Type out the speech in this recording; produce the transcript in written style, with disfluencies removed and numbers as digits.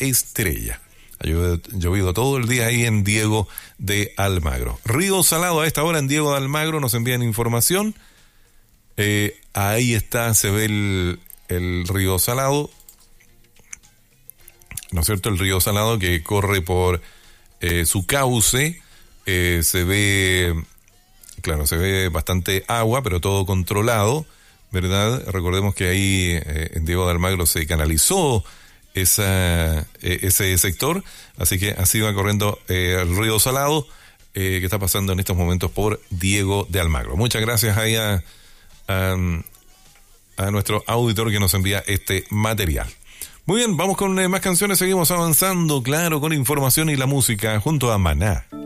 estrella. Ha llovido todo el día ahí en Diego de Almagro. Río Salado a esta hora en Diego de Almagro nos envían información. Ahí está, se ve el río Salado, ¿no es cierto? El río Salado que corre por su cauce. Se ve bastante agua, pero todo controlado, ¿verdad? Recordemos que ahí en Diego de Almagro se canalizó ese sector, así que así va corriendo el río Salado, que está pasando en estos momentos por Diego de Almagro. Muchas gracias ahí a nuestro auditor que nos envía este material. Muy bien, vamos con más canciones, seguimos avanzando, claro, con información y la música junto a Maná.